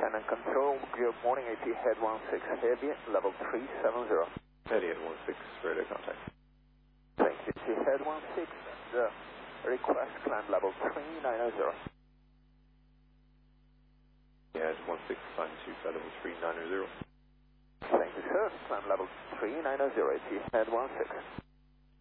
Shannon Control, good morning, AT Head 16 Heavy, level 370. Heading at 16, radar contact. Thank you, AT Head 16, request climb level 390. Yeah, it's 16, climb to flight level 390. Thank you, sir. Climb level 390, AT Head 16.